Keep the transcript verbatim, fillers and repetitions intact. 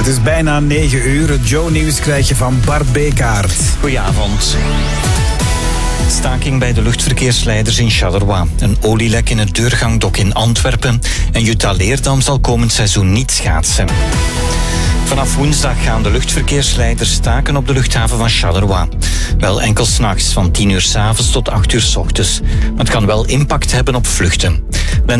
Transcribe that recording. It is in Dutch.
Het is bijna negen uur. Het Joe-nieuws krijg je van Bart Bekaert. Goedenavond. Staking bij de luchtverkeersleiders in Charleroi. Een olielek in het deurgangdok in Antwerpen. En Jutta Leerdam zal komend seizoen niet schaatsen. Vanaf woensdag gaan de luchtverkeersleiders staken op de luchthaven van Charleroi. Wel enkel 's nachts, van tien uur 's avonds tot acht uur 's ochtends. Maar het kan wel impact hebben op vluchten.